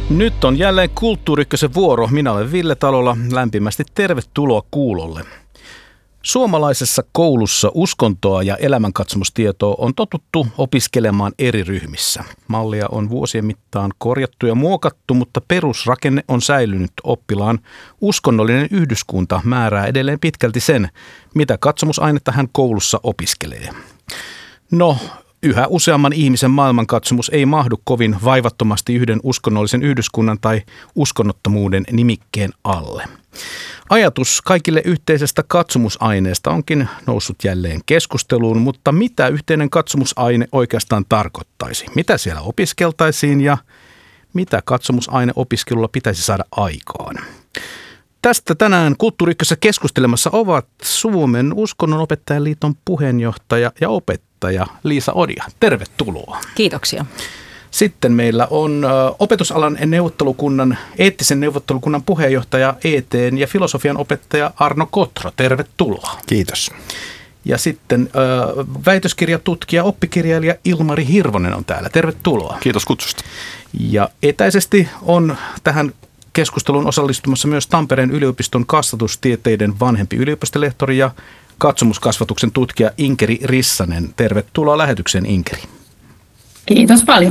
Nyt on jälleen Kulttuuri Ykkösen vuoro. Minä olen Ville Talola. Lämpimästi tervetuloa kuulolle. Suomalaisessa koulussa uskontoa ja elämänkatsomustietoa on totuttu opiskelemaan eri ryhmissä. Mallia on vuosien mittaan korjattu ja muokattu, mutta perusrakenne on säilynyt. Oppilaan uskonnollinen yhdyskunta määrää edelleen pitkälti sen, mitä katsomusainetta hän koulussa opiskelee. No, yhä useamman ihmisen maailmankatsomus ei mahdu kovin vaivattomasti yhden uskonnollisen yhdyskunnan tai uskonnottomuuden nimikkeen alle. Ajatus kaikille yhteisestä katsomusaineesta onkin noussut jälleen keskusteluun, mutta mitä yhteinen katsomusaine oikeastaan tarkoittaisi? Mitä siellä opiskeltaisiin ja mitä katsomusaineopiskelulla pitäisi saada aikaan? Tästä tänään Kulttuuri Ykkösessä keskustelemassa ovat Suomen Uskonnonopettajaliiton puheenjohtaja ja opettaja Liisa Odia. Tervetuloa. Kiitoksia. Sitten meillä on opetusalan neuvottelukunnan, eettisen neuvottelukunnan puheenjohtaja, ET:n ja filosofian opettaja Arno Kotro. Tervetuloa. Kiitos. Ja sitten väitöskirjatutkija, oppikirjailija Ilmari Hirvonen on täällä. Tervetuloa. Kiitos kutsusta. Ja etäisesti on tähän keskusteluun osallistumassa myös Tampereen yliopiston kasvatustieteiden vanhempi yliopistolehtori ja katsomuskasvatuksen tutkija Inkeri Rissanen. Tervetuloa lähetykseen, Inkeri. Kiitos paljon.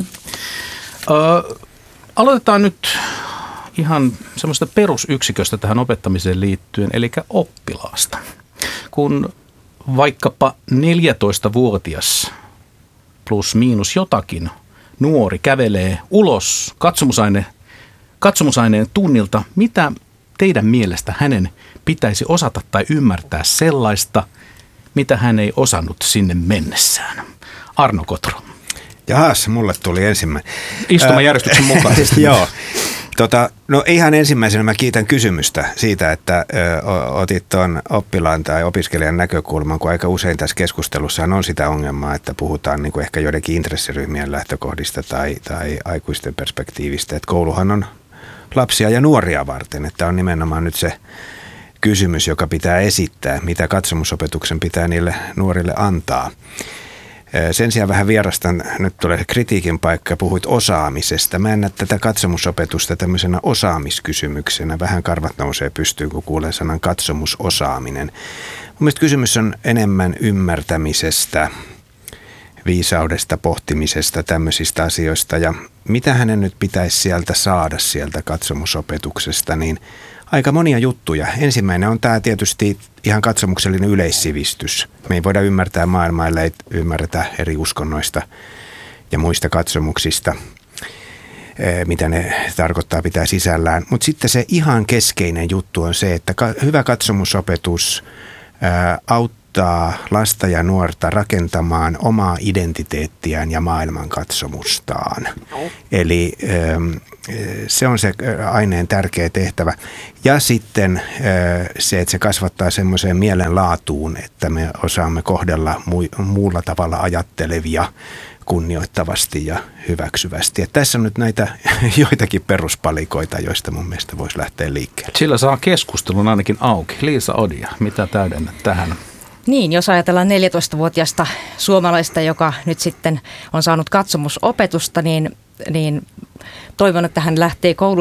Aloitetaan nyt ihan semmoista perusyksiköstä tähän opettamiseen liittyen, eli oppilaasta. Kun vaikkapa 14-vuotias plus miinus jotakin nuori kävelee ulos katsomusaineen tunnilta, mitä teidän mielestä hänen pitäisi osata tai ymmärtää sellaista, mitä hän ei osannut sinne mennessään? Arno Kotro. Jahas, mulle tuli ensimmäinen. Istumajärjestyksen mukaisesti. Joo. No ihan ensimmäisenä mä kiitän kysymystä siitä, että otit tuon oppilaan tai opiskelijan näkökulman, kun aika usein tässä keskustelussa on sitä ongelmaa, että puhutaan niin kuin ehkä joidenkin intressiryhmien lähtökohdista tai aikuisten perspektiivistä, että kouluhan on lapsia ja nuoria varten, että on nimenomaan nyt se kysymys, joka pitää esittää, mitä katsomusopetuksen pitää niille nuorille antaa. Sen sijaan vähän vierastan, nyt tulee kritiikin paikka, puhuit osaamisesta. Mä en näe tätä katsomusopetusta tämmöisenä osaamiskysymyksenä. Vähän karvat nousee pystyyn, kun kuulee sanan katsomusosaaminen. Mun mielestä kysymys on enemmän ymmärtämisestä, viisaudesta, pohtimisesta, tämmöisistä asioista. Ja mitä hänen nyt pitäisi saada sieltä katsomusopetuksesta, niin aika monia juttuja. Ensimmäinen on tämä tietysti ihan katsomuksellinen yleissivistys. Me ei voida ymmärtää maailmaa, ellei ymmärretä eri uskonnoista ja muista katsomuksista, mitä ne tarkoittaa pitää sisällään. Mutta sitten se ihan keskeinen juttu on se, että hyvä katsomusopetus auttaa lasta ja nuorta rakentamaan omaa identiteettiään ja maailmankatsomustaan. Eli se on se aineen tärkeä tehtävä. Ja sitten se, että se kasvattaa semmoiseen mielenlaatuun, että me osaamme kohdella muulla tavalla ajattelevia kunnioittavasti ja hyväksyvästi. Ja tässä on nyt näitä joitakin peruspalikoita, joista mun mielestä voisi lähteä liikkeelle. Sillä saa keskustelun ainakin auki. Liisa Odia, mitä täydennät tähän? Niin, jos ajatellaan 14-vuotiaasta suomalaista, joka nyt sitten on saanut katsomusopetusta, niin toivon, että hän lähtee koulusta